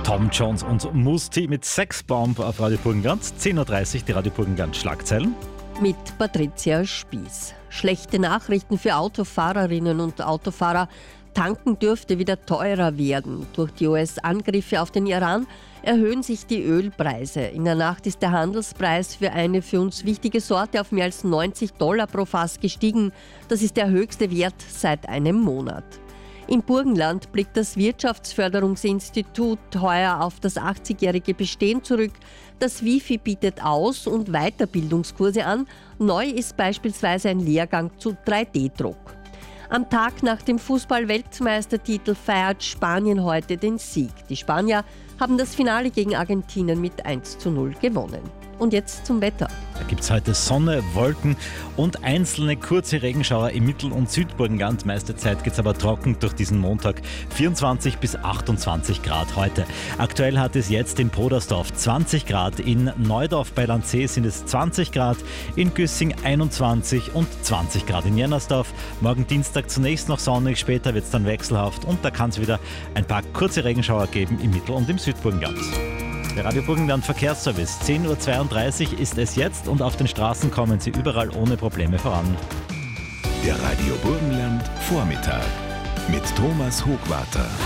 Tom Jones und Musti mit Sexbomb auf Radio Burgenland. 10.30 Uhr die Radio Burgenland Schlagzeilen. Mit Patricia Spieß. Schlechte Nachrichten für Autofahrerinnen und Autofahrer. Tanken dürfte wieder teurer werden. Durch die US-Angriffe auf den Iran erhöhen sich die Ölpreise. In der Nacht ist der Handelspreis für eine für uns wichtige Sorte auf mehr als $90 pro Fass gestiegen. Das ist der höchste Wert seit einem Monat. Im Burgenland blickt das Wirtschaftsförderungsinstitut heuer auf das 80-jährige Bestehen zurück. Das Wifi bietet Aus- und Weiterbildungskurse an. Neu ist beispielsweise ein Lehrgang zu 3D-Druck. Am Tag nach dem Fußball-Weltmeistertitel feiert Spanien heute den Sieg. Die Spanier haben das Finale gegen Argentinien mit 1:0 gewonnen. Und jetzt zum Wetter. Da gibt es heute Sonne, Wolken und einzelne kurze Regenschauer im Mittel- und Südburgenland. Meiste Zeit geht es aber trocken durch diesen Montag. 24 bis 28 Grad heute. Aktuell hat es jetzt in Podersdorf 20 Grad, in Neudorf bei Landsee sind es 20 Grad, in Güssing 21 und 20 Grad in Jennersdorf. Morgen Dienstag zunächst noch sonnig, später wird es dann wechselhaft und da kann es wieder ein paar kurze Regenschauer geben im Mittel- und im Südburgenland. Der Radio Burgenland Verkehrsservice. 10.32 Uhr ist es jetzt und auf den Straßen kommen Sie überall ohne Probleme voran. Der Radio Burgenland Vormittag mit Thomas Hochwarter.